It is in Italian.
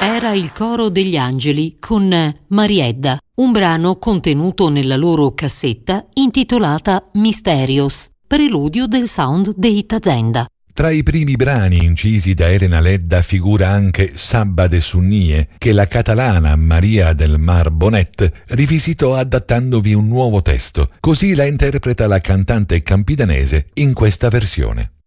Era il Coro degli Angeli con Mariedda, un brano contenuto nella loro cassetta intitolata Mysterios, preludio del sound dei Tazenda. Tra i primi brani incisi da Elena Ledda figura anche Sabba de Sunnie, che la catalana Maria del Mar Bonet rivisitò adattandovi un nuovo testo. Così la interpreta la cantante campidanese in questa versione.